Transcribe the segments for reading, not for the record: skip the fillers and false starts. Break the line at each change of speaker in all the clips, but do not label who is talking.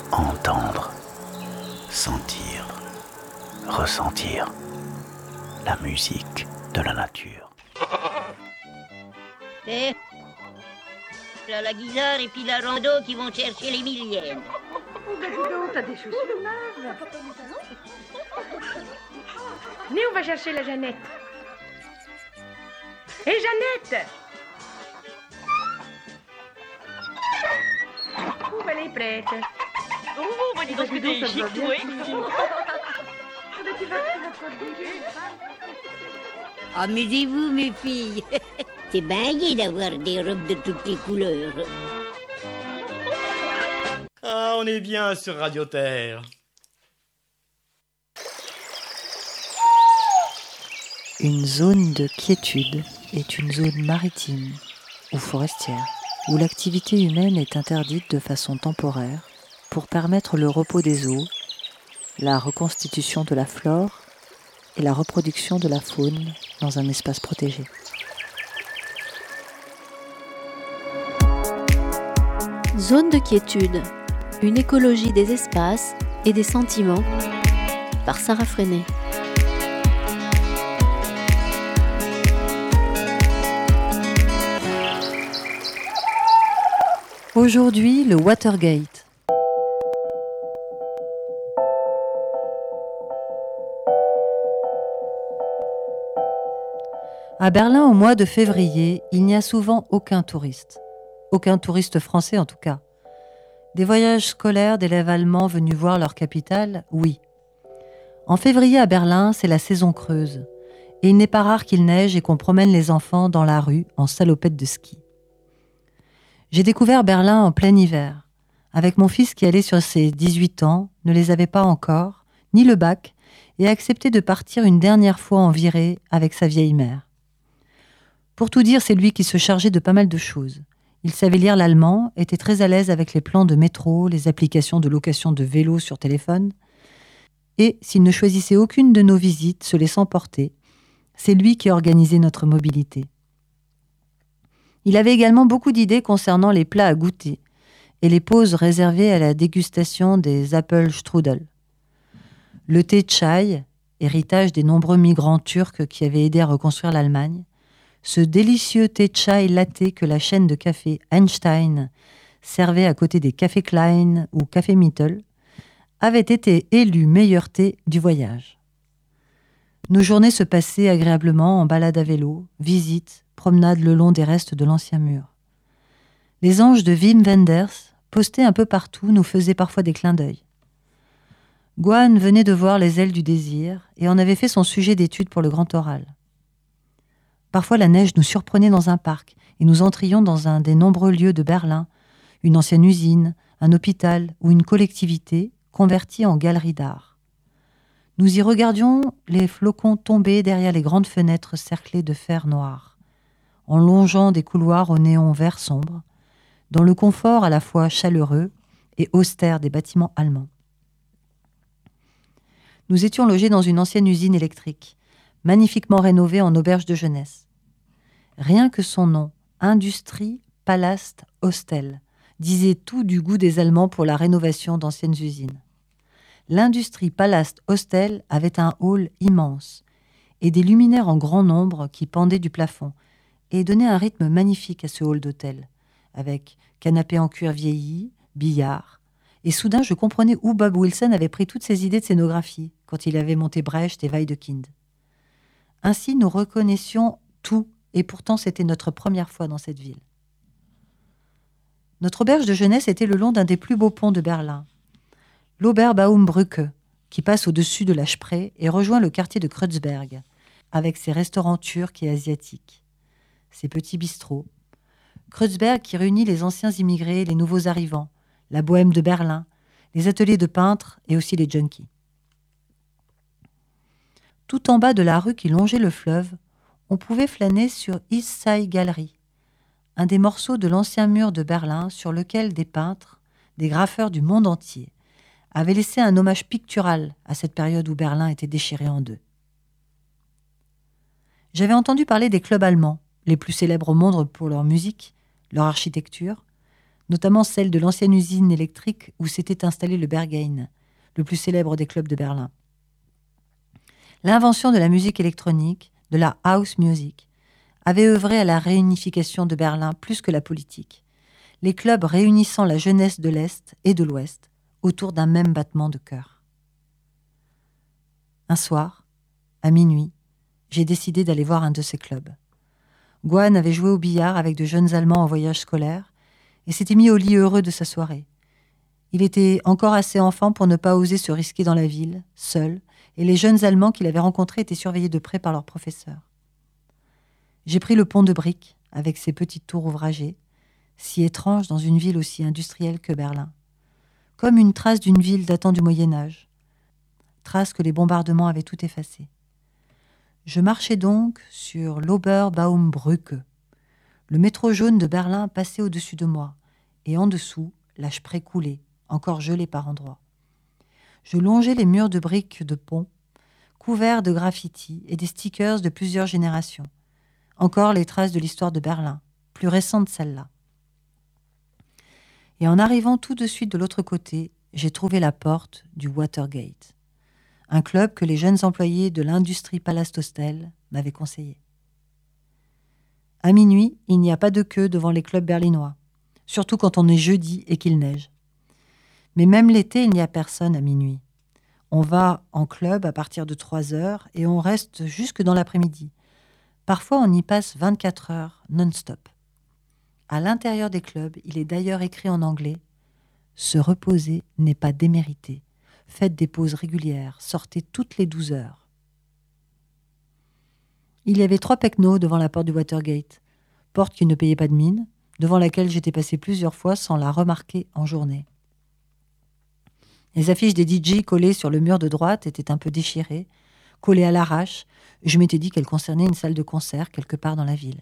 entendre, sentir, ressentir la musique de la nature.
Et la guisarde et puis la rando qui vont chercher les millièmes.
Oh, ben dis donc, t'as des chaussures neuves. Venez, on va chercher la Jeannette. Hé, Jeannette! Oh, ben elle est prête.
Oh, bah dis donc que t'es chic, toi. Amusez-vous, mes filles. C'est bien gai d'avoir des robes de toutes les couleurs.
Ah, on est bien sur Radio Terre.
Une zone de quiétude est une zone maritime ou forestière où l'activité humaine est interdite de façon temporaire pour permettre le repos des eaux, la reconstitution de la flore et la reproduction de la faune dans un espace protégé.
Zone de quiétude, une écologie des espaces et des sentiments, par Sarah Freinet.
Aujourd'hui, le Watergate. À Berlin, au mois de février, il n'y a souvent aucun touriste. Aucun touriste français en tout cas. Des voyages scolaires d'élèves allemands venus voir leur capitale, oui. En février à Berlin, c'est la saison creuse. Et il n'est pas rare qu'il neige et qu'on promène les enfants dans la rue en salopette de ski. J'ai découvert Berlin en plein hiver, avec mon fils qui allait sur ses 18 ans, ne les avait pas encore, ni le bac, et acceptait de partir une dernière fois en virée avec sa vieille mère. Pour tout dire, c'est lui qui se chargeait de pas mal de choses. Il savait lire l'allemand, était très à l'aise avec les plans de métro, les applications de location de vélos sur téléphone. Et s'il ne choisissait aucune de nos visites, se laissant porter, c'est lui qui organisait notre mobilité. Il avait également beaucoup d'idées concernant les plats à goûter et les pauses réservées à la dégustation des Apfelstrudel. Le thé chai, héritage des nombreux migrants turcs qui avaient aidé à reconstruire l'Allemagne, ce délicieux thé chai latte que la chaîne de café Einstein servait à côté des cafés Klein ou café Mittel, avait été élu meilleur thé du voyage. Nos journées se passaient agréablement en balade à vélo, visites, promenades le long des restes de l'ancien mur. Les anges de Wim Wenders, postés un peu partout, nous faisaient parfois des clins d'œil. Gwan venait de voir Les ailes du désir et en avait fait son sujet d'étude pour le grand oral. Parfois, la neige nous surprenait dans un parc et nous entrions dans un des nombreux lieux de Berlin, une ancienne usine, un hôpital ou une collectivité convertie en galerie d'art. Nous y regardions les flocons tomber derrière les grandes fenêtres cerclées de fer noir, en longeant des couloirs au néon vert sombre, dans le confort à la fois chaleureux et austère des bâtiments allemands. Nous étions logés dans une ancienne usine électrique, magnifiquement rénovée en auberge de jeunesse. Rien que son nom, Industrie Palast Hostel, disait tout du goût des Allemands pour la rénovation d'anciennes usines. L'Industrie Palast Hostel avait un hall immense et des luminaires en grand nombre qui pendaient du plafond et donnaient un rythme magnifique à ce hall d'hôtel, avec canapé en cuir vieilli, billard. Et soudain, je comprenais où Bob Wilson avait pris toutes ses idées de scénographie quand il avait monté Brecht et Wedekind. Ainsi, nous reconnaissions tout, et pourtant c'était notre première fois dans cette ville. Notre auberge de jeunesse était le long d'un des plus beaux ponts de Berlin, l'Oberbaumbrücke, qui passe au-dessus de la Spree et rejoint le quartier de Kreuzberg, avec ses restaurants turcs et asiatiques, ses petits bistrots. Kreuzberg qui réunit les anciens immigrés et les nouveaux arrivants, la bohème de Berlin, les ateliers de peintres et aussi les junkies. Tout en bas de la rue qui longeait le fleuve, on pouvait flâner sur East Side Gallery, un des morceaux de l'ancien mur de Berlin sur lequel des peintres, des graffeurs du monde entier, avaient laissé un hommage pictural à cette période où Berlin était déchiré en deux. J'avais entendu parler des clubs allemands, les plus célèbres au monde pour leur musique, leur architecture, notamment celle de l'ancienne usine électrique où s'était installé le Berghain, le plus célèbre des clubs de Berlin. L'invention de la musique électronique, de la house music, avait œuvré à la réunification de Berlin plus que la politique, les clubs réunissant la jeunesse de l'Est et de l'Ouest autour d'un même battement de cœur. Un soir, à minuit, j'ai décidé d'aller voir un de ces clubs. Guan avait joué au billard avec de jeunes Allemands en voyage scolaire et s'était mis au lit heureux de sa soirée. Il était encore assez enfant pour ne pas oser se risquer dans la ville, seul, et les jeunes Allemands qu'il avait rencontrés étaient surveillés de près par leurs professeurs. J'ai pris le pont de briques, avec ses petites tours ouvragées, si étranges dans une ville aussi industrielle que Berlin, comme une trace d'une ville datant du Moyen-Âge, trace que les bombardements avaient tout effacée. Je marchais donc sur l'Oberbaumbrücke. Le métro jaune de Berlin passait au-dessus de moi, et en dessous, la Spree coulait, encore gelée par endroits. Je longeais les murs de briques de pont, couverts de graffitis et des stickers de plusieurs générations. Encore les traces de l'histoire de Berlin, plus récente celle-là. Et en arrivant tout de suite de l'autre côté, j'ai trouvé la porte du Watergate, un club que les jeunes employés de l'Industrie Palast Hostel m'avaient conseillé. À minuit, il n'y a pas de queue devant les clubs berlinois, surtout quand on est jeudi et qu'il neige. Mais même l'été, il n'y a personne à minuit. On va en club à partir de 3h et on reste jusque dans l'après-midi. Parfois, on y passe 24 heures non-stop. À l'intérieur des clubs, il est d'ailleurs écrit en anglais « Se reposer n'est pas démérité. Faites des pauses régulières. Sortez toutes les 12 heures. » Il y avait 3 pecnos devant la porte du Watergate, porte qui ne payait pas de mine, devant laquelle j'étais passé plusieurs fois sans la remarquer en journée. Les affiches des DJ collées sur le mur de droite étaient un peu déchirées, collées à l'arrache. Je m'étais dit qu'elles concernaient une salle de concert quelque part dans la ville.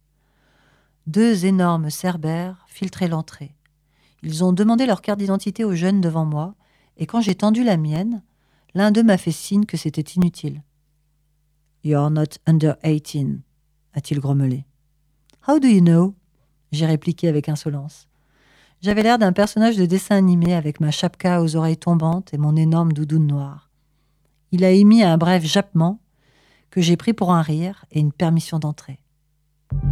2 énormes cerbères filtraient l'entrée. Ils ont demandé leur carte d'identité aux jeunes devant moi, et quand j'ai tendu la mienne, l'un d'eux m'a fait signe que c'était inutile. « You're not under 18 », a-t-il grommelé. « How do you know ?» j'ai répliqué avec insolence. J'avais l'air d'un personnage de dessin animé avec ma chapka aux oreilles tombantes et mon énorme doudoune noire. Il a émis un bref jappement que j'ai pris pour un rire et une permission d'entrer.